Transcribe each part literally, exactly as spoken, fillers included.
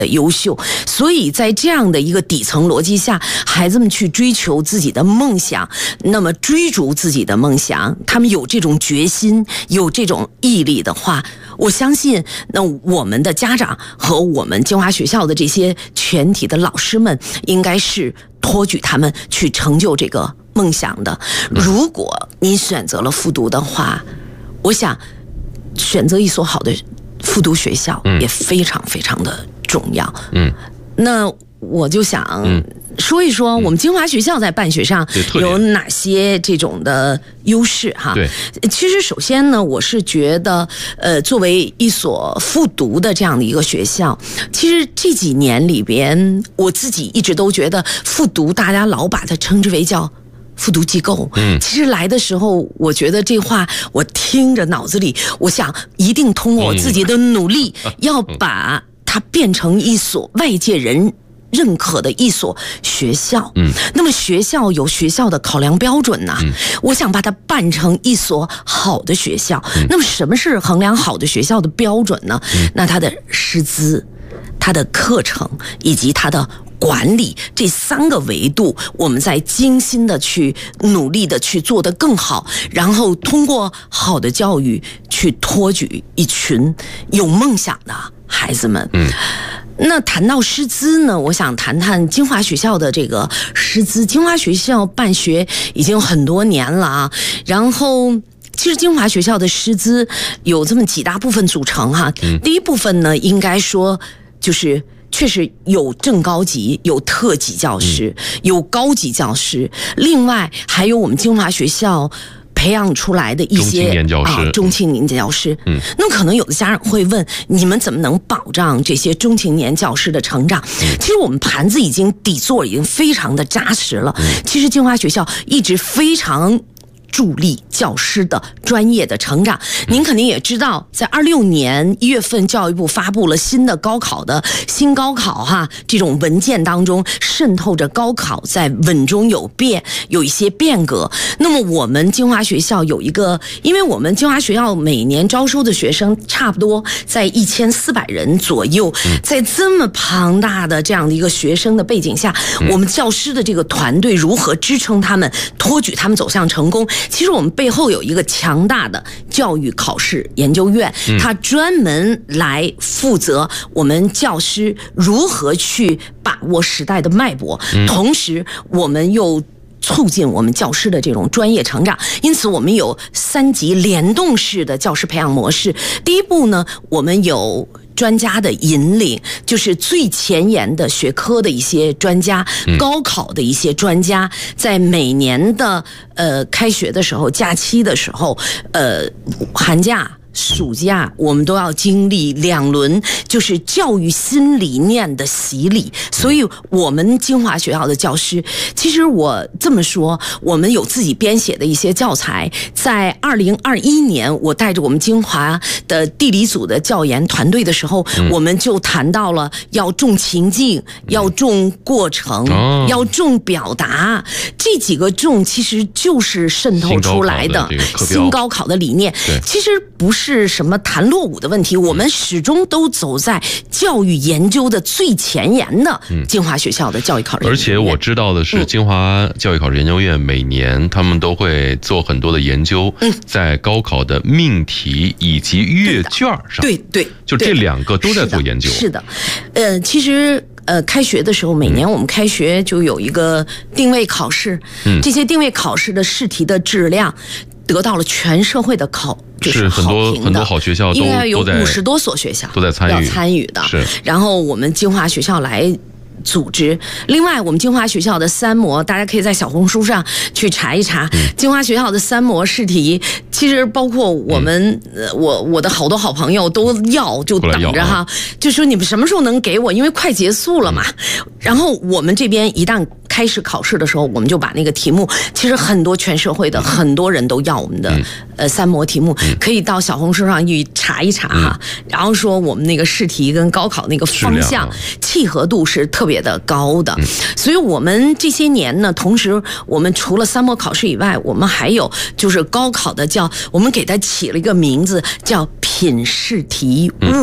优秀，所以在这样的一个底层逻辑下，孩子们去追求自己的梦想，那么追逐自己的梦想，他们有这种决心，有这种毅力的话，我相信那我们的家长和我们金华学校的这些全体的老师们，应该是托举他们去成就这个梦想的。如果你选择了复读的话，我想选择一所好的复读学校也非常非常的重要。嗯，那我就想说一说我们金华学校在办学上有哪些这种的优势哈。对，其实首先呢，我是觉得，呃，作为一所复读的这样的一个学校，其实这几年里边，我自己一直都觉得复读，大家老把它称之为叫复读机构。嗯，其实来的时候，我觉得这话我听着脑子里，我想一定通过我自己的努力，要把它变成一所外界人认可的一所学校。嗯，那么学校有学校的考量标准呐、啊，嗯、我想把它办成一所好的学校。嗯、那么什么是衡量好的学校的标准呢？嗯、那它的师资、它的课程以及它的管理这三个维度，我们在精心的去努力的去做得更好，然后通过好的教育去托举一群有梦想的孩子们。嗯。那谈到师资呢，我想谈谈金华学校的这个师资。金华学校办学已经很多年了啊，然后其实金华学校的师资有这么几大部分组成哈。嗯、第一部分呢，应该说就是确实有正高级，有特级教师，嗯、有高级教师，另外还有我们金华学校培养出来的一些啊中青年教师。嗯，那么可能有的家长会问，你们怎么能保障这些中青年教师的成长？嗯、其实我们盘子已经底座已经非常的扎实了。嗯、其实金华学校一直非常助力教师的专业的成长。您肯定也知道，在二六年一月份，教育部发布了新的高考的新高考哈，这种文件当中渗透着高考在稳中有变，有一些变革。那么我们金华学校有一个，因为我们金华学校每年招收的学生差不多在一千四百人左右，在这么庞大的这样的一个学生的背景下，我们教师的这个团队如何支撑他们，托举他们走向成功？其实我们背后有一个强大的教育考试研究院，它专门来负责我们教师如何去把握时代的脉搏，同时我们又促进我们教师的这种专业成长。因此我们有三级联动式的教师培养模式。第一步呢，我们有专家的引领，就是最前沿的学科的一些专家，高考的一些专家，在每年的呃开学的时候、假期的时候、呃寒假、暑假，我们都要经历两轮就是教育新理念的洗礼。所以我们金华学校的教师，其实我这么说，我们有自己编写的一些教材。在二零二一年，我带着我们金华的地理组的教研团队的时候，我们就谈到了要重情境，要重过程，要重表达。这几个重其实就是渗透出来的新高考的理念。其实不是是什么谈落伍的问题，我们始终都走在教育研究的最前沿的金华学校的教育考试研究院。而且我知道的是，金华教育考试研究院每年他们都会做很多的研究，在高考的命题以及阅卷上。对对，就这两个都在做研究。是的，呃，其实。呃，开学的时候，每年我们开学就有一个定位考试，嗯、这些定位考试的试题的质量得到了全社会的考，就是很多很多好学校都应该有五十多所学校都在参与要参与的。是，然后我们金华学校来组织。另外，我们金华学校的三模，大家可以在小红书上去查一查。嗯、金华学校的三模试题，其实包括我们，嗯、我我的好多好朋友都要就等着哈，啊、就说你们什么时候能给我？因为快结束了嘛。嗯、然后我们这边一旦开始考试的时候，我们就把那个题目，其实很多全社会的很多人都要我们的、嗯、呃三模题目，可以到小红书上去查一查哈。嗯、然后说我们那个试题跟高考那个方向契合度是特别的高的。嗯、所以我们这些年呢，同时我们除了三模考试以外，我们还有就是高考的叫，我们给它起了一个名字叫品试题物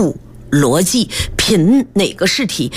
逻辑，品哪个试题